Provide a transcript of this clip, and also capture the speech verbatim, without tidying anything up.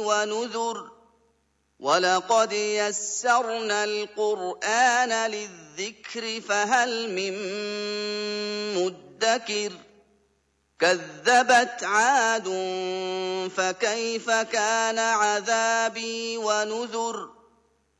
ونذر ولقد يسرنا القرآن للذكر فهل من مدكر كذبت عاد فكيف كان عذابي ونذر